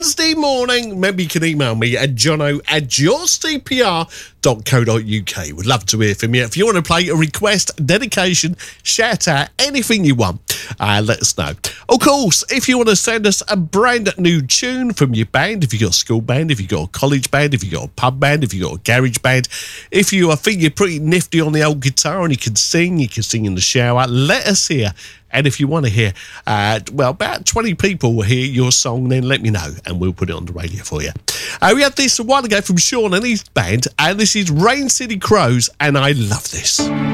Wednesday morning. Maybe you can email me at jono@yourstpr.co.uk. Would love to hear from you. If you want to play a request, dedication, shout out, anything you want, let us know. Of course, if you want to send us a brand new tune from your band, if you've got a school band, if you've got a college band, if you've got a pub band, if you've got a garage band, if you think you're pretty nifty on the old guitar and you can sing in the shower, let us hear. And if you want to hear, about 20 people will hear your song, then let me know and we'll put it on the radio for you. We had this a while ago from Sean and his band, and this is Rain City Crows, and I love this.